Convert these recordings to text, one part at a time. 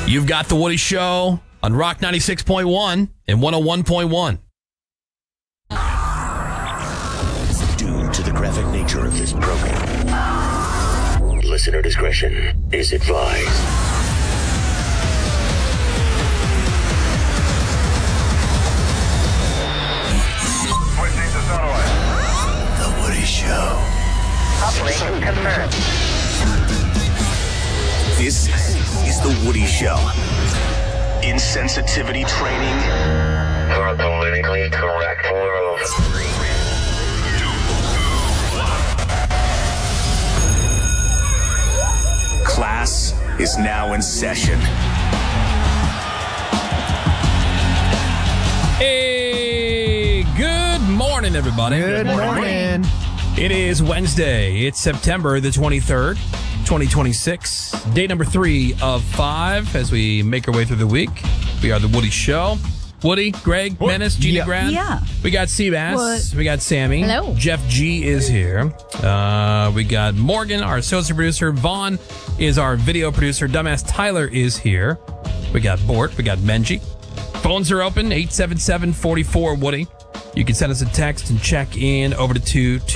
You've got The Woody Show on Rock 96.1 and 101.1. Due to the graphic nature of this program, listener discretion is advised. Switching to satellite. The Woody Show. Operation confirmed. This is The Woody Show. Insensitivity training For a politically correct world. class is now in session. Hey, good morning, everybody. Good morning. It is Wednesday. It's September the 23rd, 2026. Day number 3 of 5 as we make our way through the week. We are The Woody Show. Woody, Greg, Menace, Gina Yeah. Grant. Yeah. We got Seabass. What? We got Sammy. Hello. Jeff G is here. We got Morgan, our associate producer. Vaughn is our video producer. Dumbass Tyler is here. We got Bort. We got Benji. Phones are open, 877-44-WOODY. You can send us a text and check in over to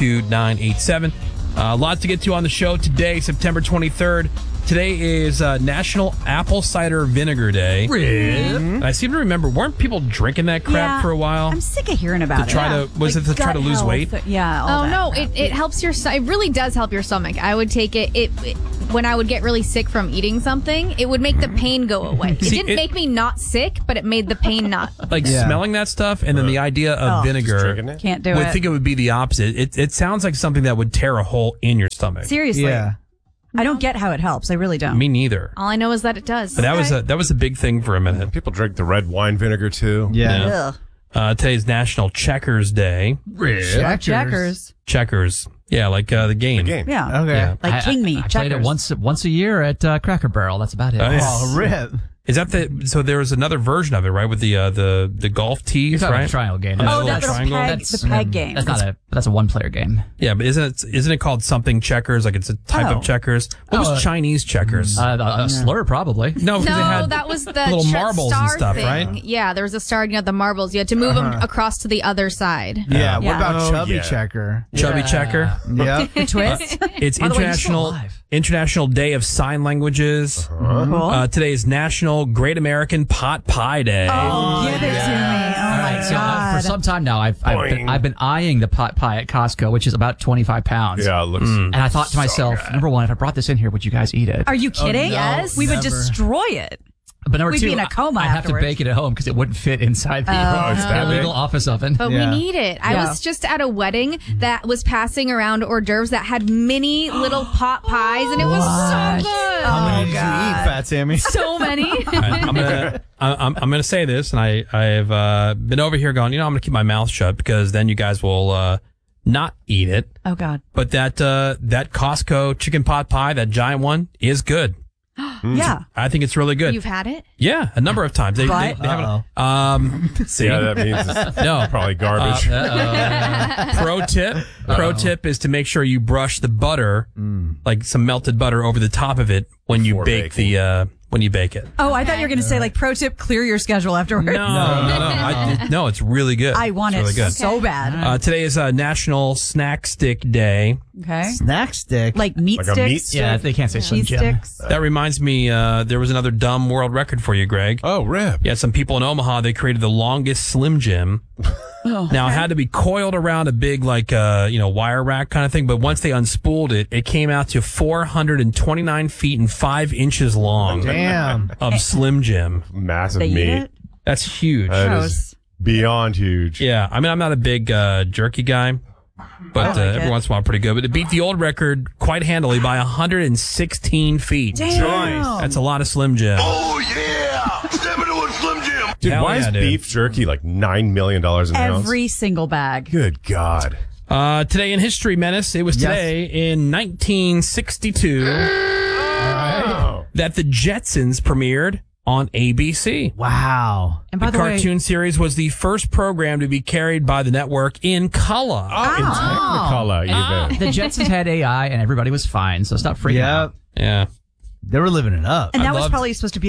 22987. Lots to get to on the show today, September 23rd. Today is National Apple Cider Vinegar Day. I seem to remember, weren't people drinking that crap for a while? I'm sick of hearing about To try to- was it to try to gut lose health, weight? Yeah. all Oh that no, crap. it helps your it really does help your stomach. I would take it when I would get really sick from eating something, it would make the pain go away. It See, didn't make me not sick, but it made the pain not. Like smelling that stuff, and then the idea of vinegar. Can't do I would it. think it would be the opposite. It sounds like something that would tear a hole in your stomach. Seriously. Yeah. I don't get how it helps. I really don't. Me neither. All I know is that it does. But that was a big thing for a minute. People drink the red wine vinegar too. Yeah. Ugh. Today's National Checkers Day. Checkers. Checkers. Yeah, like the game. The game. Yeah. Okay. Yeah. Like King Me. I played it Checkers. once a year at Cracker Barrel. That's about it. Oh, yeah. Oh, rip. Is that so there was another version of it, right? With the golf tees, You're talking right? a triangle game. Oh, Oh, little that little triangle? peg, the peg game. That's a one-player game. Yeah, but isn't it called something checkers? Like it's a type Oh. of checkers. What was Chinese checkers? A slur, probably. no, because no, it had that was the little marbles and star stuff, thing. right? Yeah, there was a star. You know, the marbles. You had to move them across to the other side. Yeah. What Yeah. about Oh, Chubby yeah. Checker? Chubby Yeah. checker. Yep. The twist. It's By the way, you're still International Day of Sign Languages. Cool. Today is National Great American Pot Pie Day. Oh, give it to me. Oh, All my right, so God. for some time now, I've been eyeing the pot pie at Costco, which is about 25 pounds. Yeah, it looks. And I thought to myself, number one, if I brought this in here, would you guys eat it? Are you kidding? no, Yes. We would never. destroy it. But number We'd two, be in a coma I'd have to afterwards. bake it at home because it wouldn't fit inside the it's that illegal big? office oven. But Yeah. we need it. I Yeah. was just at a wedding that was passing around hors d'oeuvres that had mini little pot pies, and it was so good. How many did you eat, Fat Sammy? So many. I'm gonna say this, and I've been over here going, I'm gonna keep my mouth shut because then you guys will not eat it. Oh, God. But that Costco chicken pot pie, that giant one, is good. Yeah. I think it's really good. You've had it? Yeah, a number of times. They But- haven't. See, Yeah, that means it's no. probably garbage. Pro tip is to make sure you brush the butter, like some melted butter, over the top of it when you Before bake baking. when you bake it. Oh, I thought you were going to say, like, pro tip, clear your schedule afterwards. No, it's really good. I want it's it really good. so bad. Today is National Snack Stick Day. Okay. Snack stick. Like meat Like a sticks. meat stick? Yeah, they can't say Slim Cheese Jim. sticks. That reminds me, there was another dumb world record for you, Greg. Oh, rip. Yeah, some people in Omaha, they created the longest Slim Jim. Now, it had to be coiled around a big, wire rack kind of thing, but once they unspooled it, it came out to 429 feet and 5 inches long Damn. of Slim Jim. Massive They eat meat. it? That's huge. That is Gross. beyond huge. Yeah, I mean, I'm not a big jerky guy, but every it. once in a while, pretty good. But it beat the old record quite handily by 116 feet. Damn. That's a lot of Slim Jim. Oh, yeah! Step into a Slim Jim! Dude, Hell why yeah, is dude. beef jerky like $9 million an ounce? Every single bag. Good God. Today in History, Menace, it was Yes. today in 1962 Oh. that the Jetsons premiered on ABC. Wow. And by The the way, cartoon series was the first program to be carried by the network in color. Oh, in Technicolor, even. The Jetsons had AI and everybody was fine, so stop freaking out. Yep. Yeah. They were living it up. and I that was loved- probably supposed to be like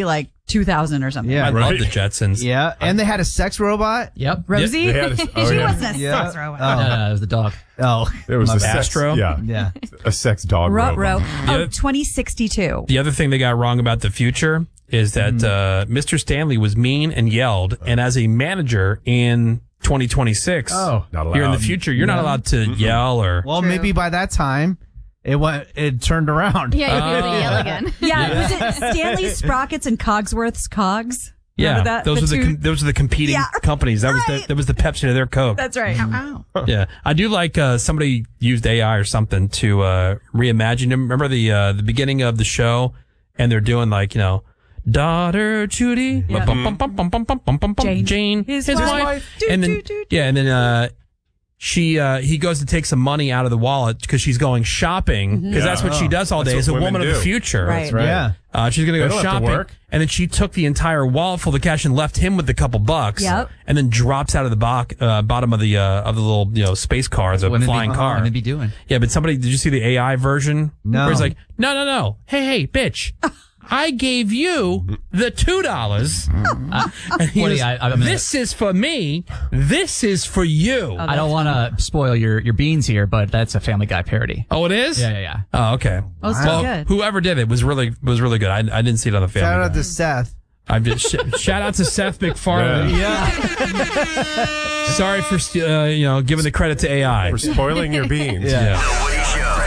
2000 or something. Yeah. I Right. love the Jetsons. Yeah, and they had a sex robot. Yep. Rosie? They had she oh, yeah. wasn't a Yeah. sex robot. No, it was the dog. Oh, There was my a bad. sex, Astro? Yeah. a sex dog robot. Ruh-roh. Oh, Yeah. 2062. The other thing they got wrong about the future is that Mr. Stanley was mean and yelled, and as a manager in 2026, Oh. Not here in the allowed. future, you're not allowed to yell or. Well, maybe by that time it turned around. Yeah, you'll be able to yell again. Yeah, was it Stanley Sprockets and Cogsworth's Cogs? Yeah, Remember that? those are the competing Yeah, companies. That right. was the Pepsi to their Coke. That's right. Yeah, I do like somebody used AI or something to reimagine him. Remember the beginning of the show, and they're doing like daughter Judy, Yeah. Jane, his wife, Do, and then do, do, do. and then he goes to take some money out of the wallet because she's going shopping because that's what she does all That's day what as a women woman of the do. future. Right. That's right. Yeah. She's gonna They go don't have to shopping, work. and then she took the entire wallet full of cash and left him with a couple bucks. Yep. And then drops out of the bottom of the little space car, the flying car. Women be doing. Yeah, but did you see the AI version? No. Where it's like, no. Hey, bitch. I gave you the $2. And he Woody, goes, I mean- this is for me. This is for you. I don't want to spoil your beans here, but that's a Family Guy parody. Oh, it is? Yeah. Oh, okay. Oh, it's still good. Whoever did it was really good. I didn't see it on the Family Shout out Guy. to Seth. I'm just shout out to Seth MacFarlane. Yeah. Sorry for giving the credit to AI. For spoiling your beans. Yeah. The Woody Show.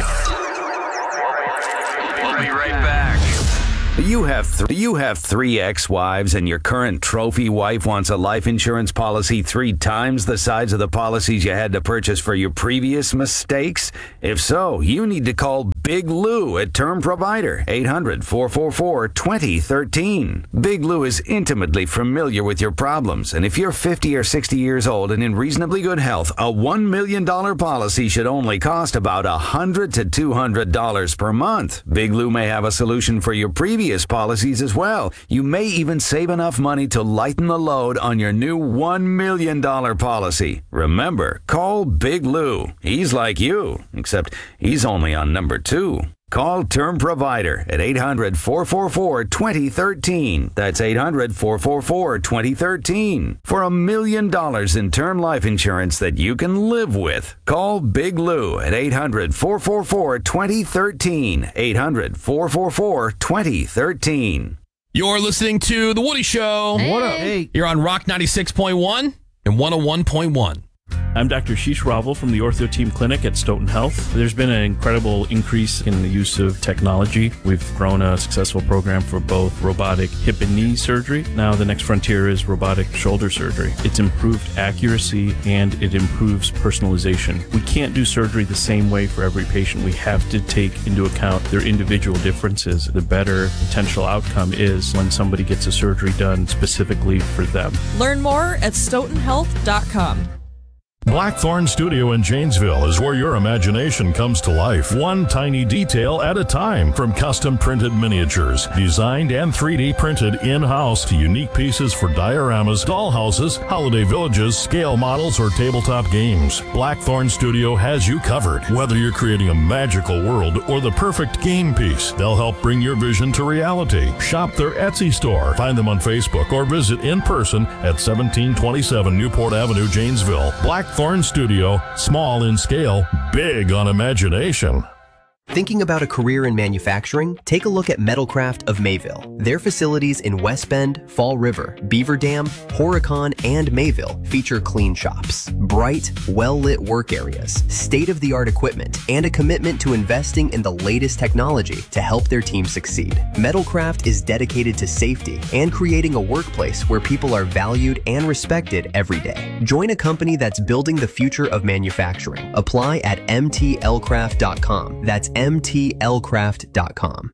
We'll be right back. You have three ex-wives and your current trophy wife wants a life insurance policy 3 times the size of the policies you had to purchase for your previous mistakes? If so, you need to call Big Lou at Term Provider, 800-444-2013. Big Lou is intimately familiar with your problems, and if you're 50 or 60 years old and in reasonably good health, a $1 million policy should only cost about $100 to $200 per month. Big Lou may have a solution for your previous policies as well. You may even save enough money to lighten the load on your new $1 million policy. Remember, call Big Lou. He's like you, except he's only on number 2. Call Term Provider at 800-444-2013. That's 800-444-2013. For $1 million in term life insurance that you can live with. Call Big Lou at 800-444-2013. 800-444-2013. You're listening to The Woody Show. What up? Hey. You're on Rock 96.1 and 101.1. I'm Dr. Sheesh Raval from the Ortho Team Clinic at Stoughton Health. There's been an incredible increase in the use of technology. We've grown a successful program for both robotic hip and knee surgery. Now the next frontier is robotic shoulder surgery. It's improved accuracy and it improves personalization. We can't do surgery the same way for every patient. We have to take into account their individual differences. The better potential outcome is when somebody gets a surgery done specifically for them. Learn more at stoughtonhealth.com. Blackthorn Studio in Janesville is where your imagination comes to life, one tiny detail at a time. From custom printed miniatures, designed and 3D printed in-house, to unique pieces for dioramas, dollhouses, holiday villages, scale models, or tabletop games. Blackthorn Studio has you covered. Whether you're creating a magical world or the perfect game piece, they'll help bring your vision to reality. Shop their Etsy store. Find them on Facebook or visit in person at 1727 Newport Avenue, Janesville. Blackthorn Studio, small in scale, big on imagination. Thinking about a career in manufacturing? Take a look at Metalcraft of Mayville. Their facilities in West Bend, Fall River, Beaver Dam, Horicon, and Mayville feature clean shops, bright, well-lit work areas, state-of-the-art equipment, and a commitment to investing in the latest technology to help their team succeed. Metalcraft is dedicated to safety and creating a workplace where people are valued and respected every day. Join a company that's building the future of manufacturing. Apply at mtlcraft.com. That's mtlcraft.com.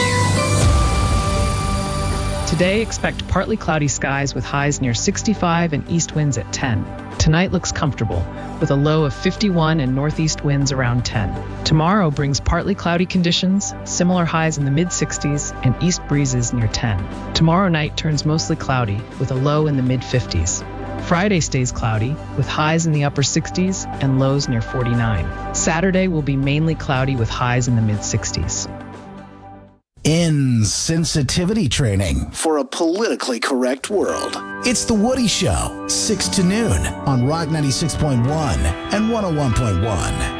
Today, expect partly cloudy skies with highs near 65 and east winds at 10. Tonight looks comfortable, with a low of 51 and northeast winds around 10. Tomorrow brings partly cloudy conditions, similar highs in the mid-60s, and east breezes near 10. Tomorrow night turns mostly cloudy, with a low in the mid-50s. Friday stays cloudy, with highs in the upper 60s and lows near 49. Saturday will be mainly cloudy with highs in the mid-60s. insensitivity training for a politically correct world. It's The Woody Show, 6 to noon on Rock 96.1 and 101.1.